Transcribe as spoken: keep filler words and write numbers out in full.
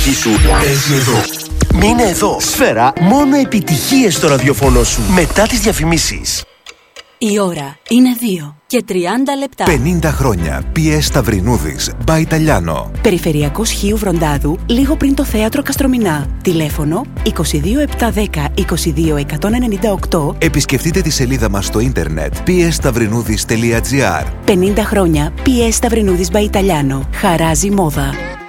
μουσική σου παίζει εδώ. Μείνε εδώ. Σφαίρα, μόνο επιτυχίες στο ραδιοφωνό σου. Μετά τις διαφημίσεις. Η ώρα είναι δύο και τριάντα λεπτά. πενήντα χρόνια. πι ες Σταυρινούδης. By Italiano. Περιφερειακός Χίου Βροντάδου, λίγο πριν το θέατρο Καστρομηνά. Τηλέφωνο είκοσι δύο επτακόσια δέκα είκοσι δύο εκατόν ενενήντα οκτώ. Επισκεφτείτε τη σελίδα μας στο ίντερνετ πι ες σταυρινούδης τελεία τζι άρ. πενήντα χρόνια πι ες Σταυρινούδης by Italiano. Χαράζει μόδα.